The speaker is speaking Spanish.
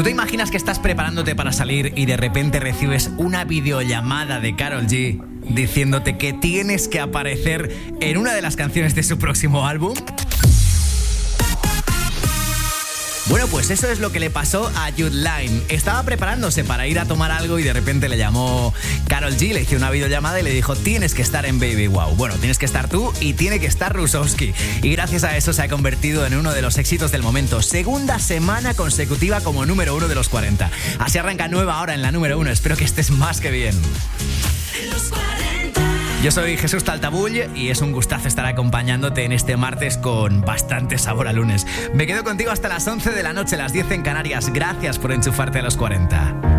¿Tú te imaginas que estás preparándote para salir y de repente recibes una videollamada de Karol G diciéndote que tienes que aparecer en una de las canciones de su próximo álbum? Bueno, pues eso es lo que le pasó a Jude Line. Estaba preparándose para ir a tomar algo y de repente le llamó Karol G, le hizo una videollamada y le dijo: tienes que estar en Baby Wow. Bueno, tienes que estar tú y tiene que estar Rusowski. Y gracias a eso se ha convertido en uno de los éxitos del momento. Segunda semana consecutiva como número 1 de los 40. Así arranca nueva hora en la número 1. Espero que estés más que bien. Los 40. Yo soy Jesús Taltabull y es un gustazo estar acompañándote en este martes con bastante sabor a lunes. Me quedo contigo hasta las 11 de la noche, las 10 en Canarias. Gracias por enchufarte a los 40.